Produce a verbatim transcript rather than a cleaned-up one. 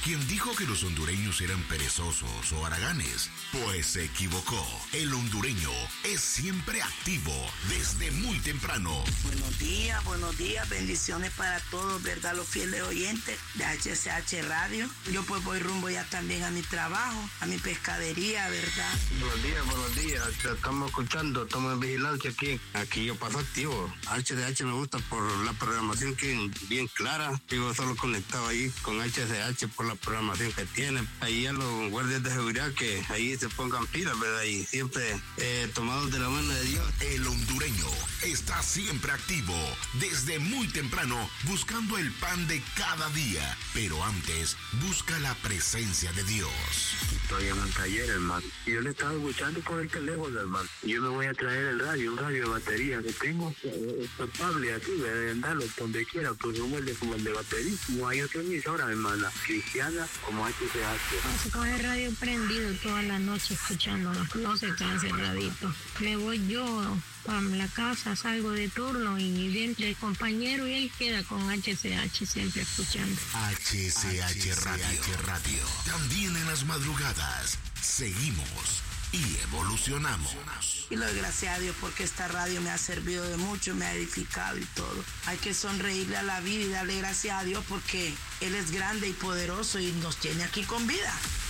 quien dijo que los hondureños eran perezosos o haraganes, pues se equivocó. El hondureño es siempre activo desde muy temprano. Buenos días, buenos días, bendiciones para todos, ¿verdad? Los fieles oyentes de H C H Radio. Yo pues voy rumbo ya también a mi trabajo, a mi pescadería, ¿verdad? Buenos días, buenos días, te estamos escuchando, estamos en vigilancia aquí. Aquí yo paso activo. H C H me gusta por la programación que es bien clara. Vivo solo conectado ahí con H C H por la programación que tiene. Ahí a los guardias de seguridad que ahí se pongan pilas, ¿verdad? Y siempre eh, tomados de la mano de Dios. El hondureño está siempre activo desde muy temprano buscando el pan de cada día. Pero antes busca la presencia de Dios. Estoy en un taller, hermano. Yo le estaba escuchando por el teléfono, hermano. Yo me voy a traer el radio, un radio de batería que tengo, eh, portable aquí, de andarlo donde quiera, pues como el de, como el de batería. No hay otra emisora, hermana, cristiana como H C H. Paso con el radio prendido toda la noche escuchándolo, no se cansa el radito. Me voy yo a la casa, salgo de turno y entre el compañero y él queda con H C H siempre escuchando. H C H Radio. Radio. También en las madrugadas seguimos y evolucionamos. Y lo doy gracias a Dios porque esta radio me ha servido de mucho, me ha edificado y todo. Hay que sonreírle a la vida y darle gracias a Dios porque Él es grande y poderoso y nos tiene aquí con vida.